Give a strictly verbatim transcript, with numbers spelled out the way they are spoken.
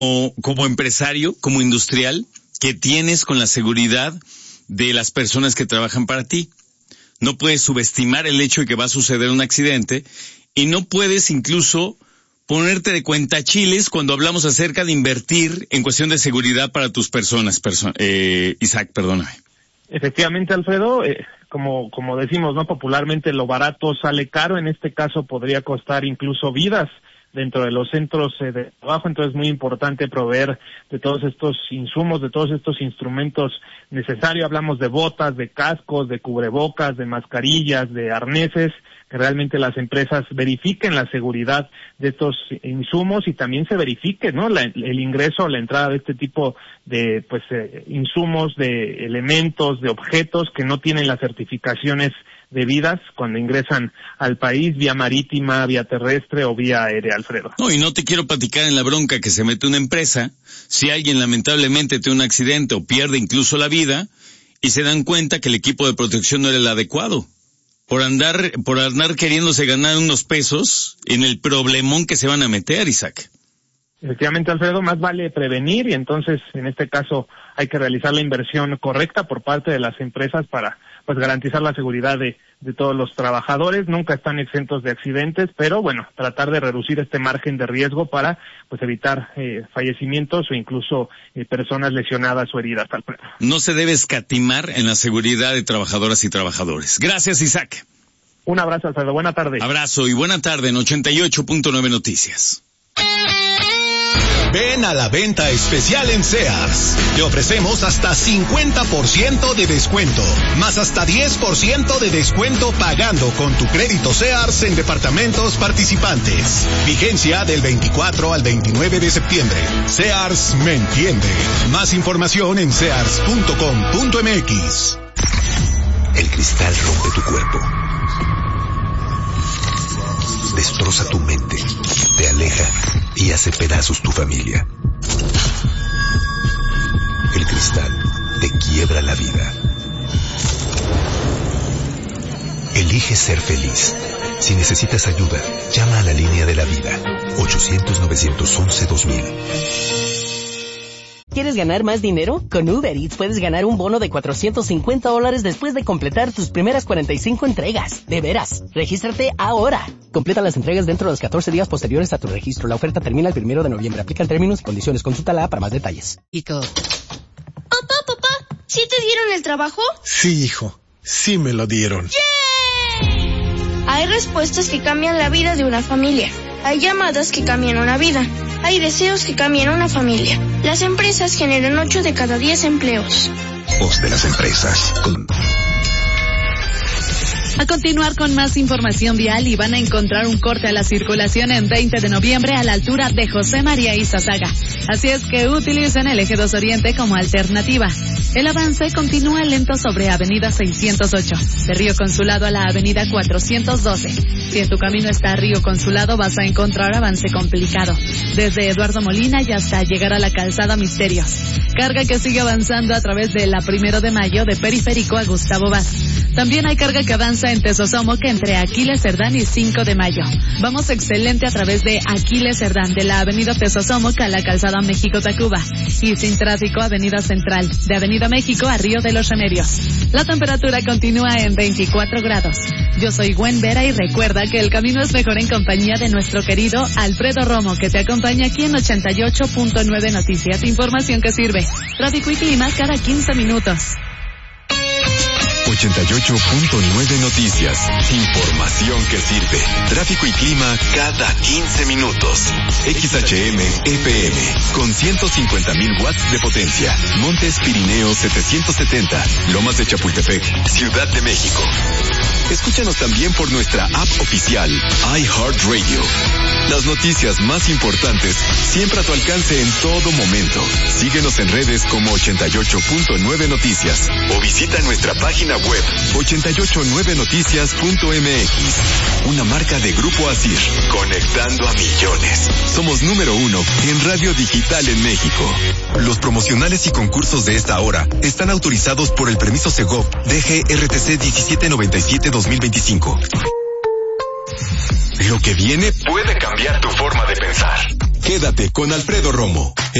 como, como empresario, como industrial, que tienes con la seguridad de las personas que trabajan para ti. No puedes subestimar el hecho de que va a suceder un accidente y no puedes incluso ponerte de cuentachiles cuando hablamos acerca de invertir en cuestión de seguridad para tus personas. Perso- eh, Isaac, perdóname. Efectivamente, Alfredo, eh, como como decimos, no popularmente, lo barato sale caro. En este caso podría costar incluso vidas dentro de los centros eh, de trabajo. Entonces es muy importante proveer de todos estos insumos, de todos estos instrumentos necesarios. Hablamos de botas, de cascos, de cubrebocas, de mascarillas, de arneses, que realmente las empresas verifiquen la seguridad de estos insumos y también se verifique, ¿no?, la, el ingreso o la entrada de este tipo de pues eh, insumos, de elementos, de objetos que no tienen las certificaciones debidas cuando ingresan al país vía marítima, vía terrestre o vía aérea, Alfredo. No, y no te quiero platicar en la bronca que se mete una empresa si alguien lamentablemente tiene un accidente o pierde incluso la vida y se dan cuenta que el equipo de protección no era el adecuado. Por andar, por andar queriéndose ganar unos pesos en el problemón que se van a meter, Isaac. Efectivamente, Alfredo, más vale prevenir y entonces, en este caso, hay que realizar la inversión correcta por parte de las empresas para pues garantizar la seguridad de, de todos los trabajadores. Nunca están exentos de accidentes, pero bueno, tratar de reducir este margen de riesgo para pues evitar eh, fallecimientos o incluso eh, personas lesionadas o heridas, Alfredo. No se debe escatimar en la seguridad de trabajadoras y trabajadores. Gracias, Isaac. Un abrazo, Alfredo. Buena tarde. Abrazo y buena tarde en ochenta y ocho punto nueve Noticias. Ven a la venta especial en Sears. Te ofrecemos hasta cincuenta por ciento de descuento, más hasta diez por ciento de descuento pagando con tu crédito Sears en departamentos participantes. Vigencia del veinticuatro al veintinueve de septiembre. Sears me entiende. Más información en sears punto com punto m x. El cristal rompe tu cuerpo, destroza tu mente, te aleja y hace pedazos tu familia. El cristal te quiebra la vida. Elige ser feliz. Si necesitas ayuda, llama a la línea de la vida. ochocientos, novecientos once, dos mil. ¿Quieres ganar más dinero? Con Uber Eats puedes ganar un bono de cuatrocientos cincuenta dólares después de completar tus primeras cuarenta y cinco entregas. De veras, regístrate ahora. Completa las entregas dentro de los catorce días posteriores a tu registro. La oferta termina el primero de noviembre. Aplican términos y condiciones. Consúltala para más detalles. Hijo. Papá, papá, ¿sí te dieron el trabajo? Sí, hijo. Sí me lo dieron. ¡Yay! Hay respuestas que cambian la vida de una familia. Hay llamadas que cambian una vida. Hay deseos que cambian una familia. Las empresas generan ocho de cada diez empleos. Voz de las empresas. Con... A continuar con más información vial y van a encontrar un corte a la circulación en veinte de noviembre a la altura de José María Izazaga. Así es que utilicen el eje dos Oriente como alternativa. El avance continúa lento sobre avenida seiscientos ocho, de Río Consulado a la avenida cuatrocientos doce. Si en tu camino está Río Consulado vas a encontrar avance complicado, desde Eduardo Molina y hasta llegar a la calzada Misterios. Carga que sigue avanzando a través de la Primero de Mayo de Periférico a Gustavo Vaz. También hay carga que avanza en Tesosomoc entre Aquiles Cerdán y cinco de Mayo. Vamos excelente a través de Aquiles Cerdán de la avenida Tesosomoc a la calzada México-Tacuba y sin tráfico avenida Central de avenida México a Río de los Remedios. La temperatura continúa en veinticuatro grados. Yo soy Gwen Vera y recuerda que el camino es mejor en compañía de nuestro querido Alfredo Romo, que te acompaña aquí en ochenta y ocho punto nueve Noticias. Información que sirve. Tráfico y clima cada quince minutos. ochenta y ocho punto nueve Noticias. Información que sirve. Tráfico y clima cada quince minutos. X H M F M con ciento cincuenta mil watts de potencia. Montes Pirineos setecientos setenta. Lomas de Chapultepec, Ciudad de México. Escúchanos también por nuestra app oficial iHeartRadio. Las noticias más importantes siempre a tu alcance en todo momento. Síguenos en redes como ochenta y ocho punto nueve Noticias o visita nuestra página web ochenta y ocho nueve noticias punto m x. Una marca de Grupo Asir, conectando a millones. Somos número uno en radio digital en México. Los promocionales y concursos de esta hora están autorizados por el permiso Segov D G R T C diecisiete noventa y siete dos mil veinticinco. Lo que viene puede cambiar tu forma de pensar. Quédate con Alfredo Romo.